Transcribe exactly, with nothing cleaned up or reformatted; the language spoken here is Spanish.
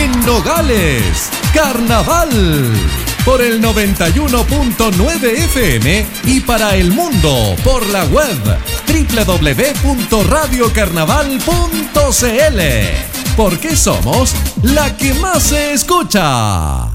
En Nogales, Carnaval. Por el noventa y uno punto nueve F M y para el mundo por la web doble u doble u doble u punto radio carnaval punto c l. Porque somos la que más se escucha.